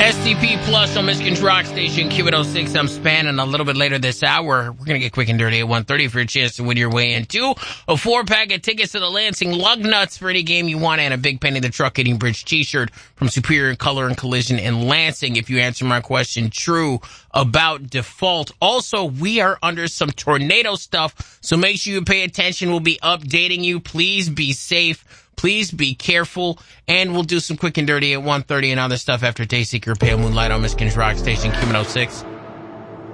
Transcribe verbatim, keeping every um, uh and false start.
S T P Plus on Michigan's Rock Station, Q one oh six. I'm spanning a little bit later this hour. We're going to get quick and dirty at one thirty for a chance to win your way into a four-pack of tickets to the Lansing Lug Nuts for any game you want and a Big Penny the Truck Hitting Bridge t-shirt from Superior Color and Collision in Lansing if you answer my question true about default. Also, we are under some tornado stuff, so make sure you pay attention. We'll be updating you. Please be safe. Please be careful, and we'll do some quick and dirty at one thirty and other stuff after Daysseeker Pale Moonlight on Michigan's Rock Station, Q one oh six.